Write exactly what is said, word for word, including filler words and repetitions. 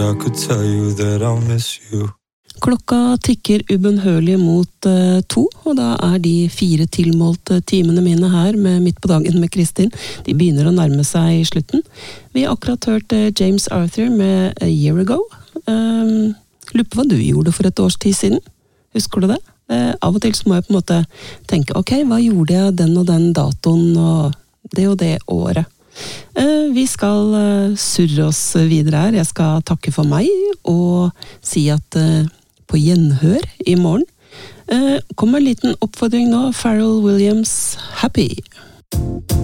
I could tell you that I'll miss you. Klokka tikker ubønnhørlig mot uh, to, og da er de fire tilmålte timene mine her med Midt på dagen med Kristin. De begynner å nærme seg i slutten. Vi har akkurat hørt uh, James Arthur med A Year Ago. Um, lurer på hva du gjorde for et års tid siden. Husker du det? Uh, av og til så må jeg på en måte tenke, ok, hva gjorde jeg den og den datoen og det og det året? Uh, vi skal uh, surre oss videre her. Jeg skal takke for meg og si at uh, på gjenhør i morgen. Uh, kommer en liten oppfordring nå. Pharrell Williams, Happy.